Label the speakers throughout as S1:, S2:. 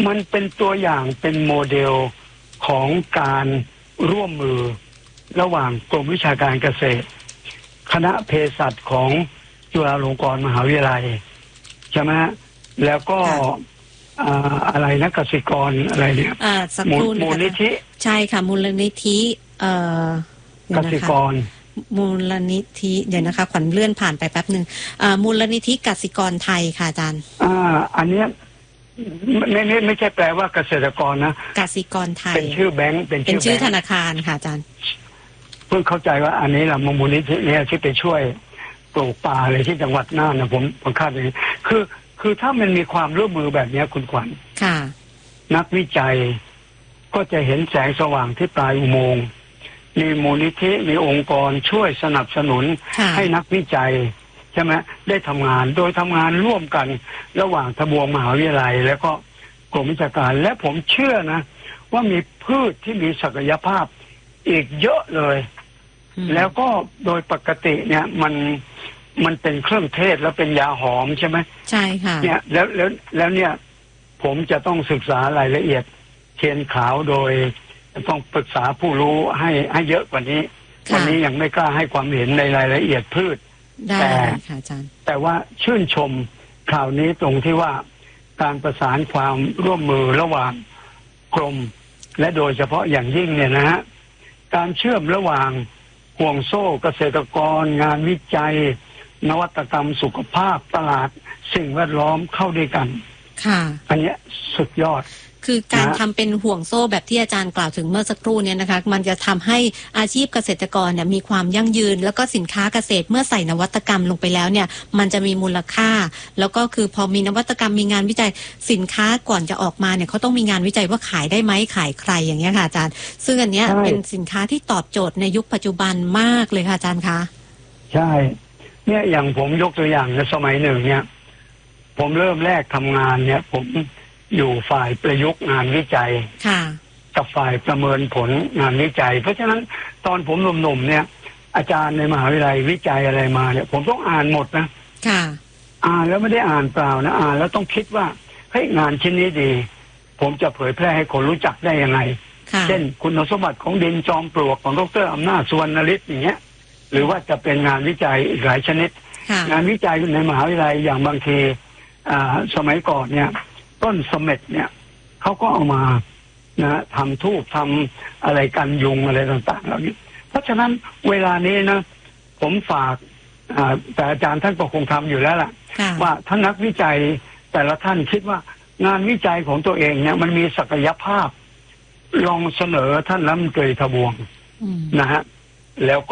S1: มันเป็นตัวอย่างเป็นโมเดลของการร่วมมือระหว่างกรมวิชาการเกษตรคณะเภสัชของจุฬาลงกรณ์มหาวิทยาลัยใช่ไหมแล้วก็อะไรนะกสิกรอะไรเนี่ยมูลนิธิ
S2: ใช่ค่ะมูลนิธิ
S1: กสิกร
S2: มูลนิธิเดี๋ยวนะคะขวัญเลื่อนผ่านไปแป๊บหนึ่งมูลนิธิกสิกรไทยค่ะอาจารย์
S1: อันเนี้ยไม่ใช่แปลว่าเกษตรกรนะ
S2: กสิกรไทย
S1: เป็นชื่อแบงค์เป็น
S2: ชื่อธนาคารค่ะอาจารย์
S1: เพิ่งเข้าใจว่าอันนี้แหละมูลนิธิเนี่ยที่ไปช่วยปลูกป่าเลยที่จังหวัดน่านนะผมคาดอย่างนี้คือถ้ามันมีความร่วมมือแบบนี้คุณขวัญ
S2: ค่ะ
S1: นักวิจัยก็จะเห็นแสงสว่างที่ปลายอุโมงค์มีมูลนิธิมีองค์กรช่วยสนับสนุนให้นักวิจัยใช่ไหมได้ทำงานโดยทำงานร่วมกันระหว่างทบวงมหาวิทยาลัยแล้วก็กรมวิชาการและผมเชื่อนะว่ามีพืชที่มีศักยภาพอีกเยอะเลยแล้วก็โดยปกติเนี่ยมันเป็นเครื่องเทศแล้วเป็นยาหอมใช่ไหม
S2: ใช่ค่ะ
S1: เนี่ยแล้วเนี่ยผมจะต้องศึกษารายละเอียดเทียนขาวโดยต้องปรึกษาผู้รู้ให้เยอะกว่านี้วันนี้ยังไม่กล้าให้ความเห็นในรายละเอียดพืชแต่ว่าชื่นชมข่าวนี้ตรงที่ว่าการประสานความร่วมมือระหว่างกรมและโดยเฉพาะอย่างยิ่งเนี่ยนะฮะการเชื่อมระหว่างห่วงโซ่เกษตรกรงานวิจัยนวัตกรรมสุขภาพตลาดสิ่งแวดล้อมเข้าด้วยกัน
S2: ค่ะ
S1: อันนี้สุดยอด
S2: คือการทำเป็นห่วงโซ่แบบที่อาจารย์กล่าวถึงเมื่อสักครู่เนี่ยนะคะมันจะทำให้อาชีพเกษตรกรเนี่ยมีความยั่งยืนแล้วก็สินค้าเกษตรเมื่อใส่นวัตกรรมลงไปแล้วเนี่ยมันจะมีมูลค่าแล้วก็คือพอมีนวัตกรรมมีงานวิจัยสินค้าก่อนจะออกมาเนี่ยเขาต้องมีงานวิจัยว่าขายได้ไหมขายใครอย่างเงี้ยค่ะอาจารย์ซึ่งอันเนี้ยเป็นสินค้าที่ตอบโจทย์ในยุคปัจจุบันมากเลยค่ะอาจารย์คะ
S1: ใช่เนี่ยอย่างผมยกตัวอย่างในสมัยหนึ่งเนี่ยผมเริ่มแรกทำงานเนี่ยผมอยู่ฝ่ายประยุกต์งานวิจัยกับฝ่ายประเมินผลงานวิจัยเพราะฉะนั้นตอนผมหนุ่มๆเนี่ยอาจารย์ในมหาวิทยาลัยวิจัยอะไรมาเนี่ยผมต้องอ่านหมดนะอ่านแล้วไม่ได้อ่านเปล่านะอ่านแล้วต้องคิดว่าเฮ้ยงานชิ้นนี้ดีผมจะเผยแพร่ให้คนรู้จักได้ยังไงเช่นคุณสมบัติของดินจอมปลวกของดร.อำนาจสุวรรณฤทธิ์อย่างเงี้ยหรือว่าจะเป็นงานวิจัยอีกหลายชนิดงานวิจัยในมหาวิทยาลัยอย่างบางทีสมัยก่อนเนี่ยต้นเสม็ดเนี่ยเขาก็เอามานะทำทูบทำอะไรกันยุงอะไรต่างๆเหล่านี้เพราะฉะนั้นเวลานี้นะผมฝากแต่อาจารย์ท่านก็คงทำอยู่แล้วล่ะว่าท่านนักวิจัยแต่ละท่านคิดว่างานวิจัยของตัวเองเนี่ยมันมีศักยภาพลองเสนอท่านรัฐมนตรีทบวงนะฮะแล้ว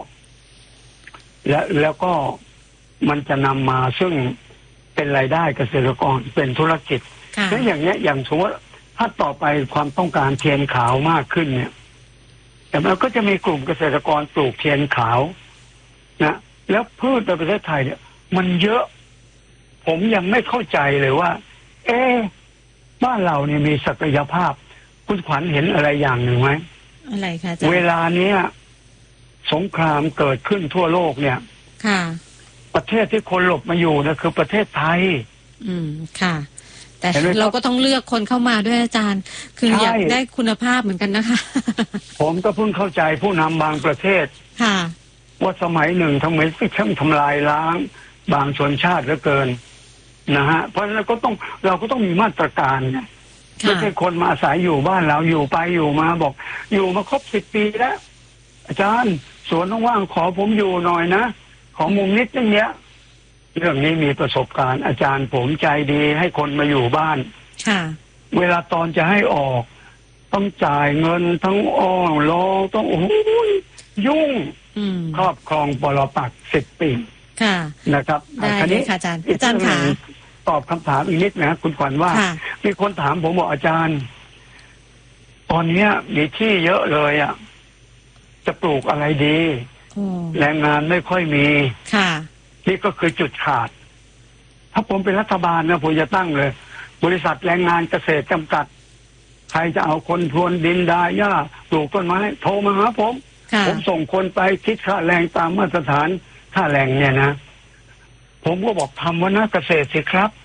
S1: ก็มันจะนำมาซึ่งเป็นรายได้เกษตรกรเป็นธุรกิจแล้วอย่างเงี้ยอย่างสมมติถ้าต่อไปความต้องการเทียนขาวมากขึ้นเนี่ยแต่มันก็จะมีกลุ่มเกษตรกรปลูกเทียนขาวนะแล้วพืชในประเทศไทยเนี่ยมันเยอะผมยังไม่เข้าใจเลยว่าบ้านเราเนี่ยมีศักยภาพคุณขวัญเห็นอะไรอย่างหนึ่งไหม
S2: อะไรคะอาจารย์
S1: เวลาเนี้ยสงครามเกิดขึ้นทั่วโลกเนี่ยประเทศที่คนหลบมาอยู่นะคือประเทศไทย
S2: ค่ะแต่เราก็ต้องเลือกคนเข้ามาด้วยอาจารย์คืออยากได้คุณภาพเหมือนกันนะคะ
S1: ผมก็เพิ่งเข้าใจผู้นำบางประเทศว่าสมัยหนึ่งทำไมถึงทำลายล้างบางชนชาติเหลือเกินนะฮะเพราะฉะนั้นเราก็ต้องมีมาตรการไม่ใช่คนมาอาศัยอยู่บ้านเราอยู่ไปอยู่มาบอกอยู่มาครบ10 ปีแล้วอาจารย์สวนว่างๆขอผมอยู่หน่อยนะขอมุมนิดนึงเนี้ยเรื่องนี้มีประสบการณ์อาจารย์ผมใจดีให้คนมาอยู่บ้านเวลาตอนจะให้ออกต้องจ่ายเงินทั้งรอต้องยุ่งครอบครองปรปักษ์10 ปีนะครับ
S2: ได้เลยค่ะอาจารย์ค่ะ
S1: ตอบคำถามอีกนิดนะคุณขวัญว่ามีคนถามผมบอกอาจารย์ตอนนี้มีที่เยอะเลยอ่ะจะปลูกอะไรดีแรงงานไม่ค่อยมีนี่ก็คือจุดขาดถ้าผมเป็นรัฐบาลนะผมจะตั้งเลยบริษัทแรงงานเกษตรจำกัดใครจะเอาคนพรวนดินดาหญ้าปลูกต้นไม้โทรมาหาผมส่งคนไปคิดค่าแรงตามมาตรฐานค่าแรงเนี่ยนะผมก็บอกทำว่านะเกษตรสิครับ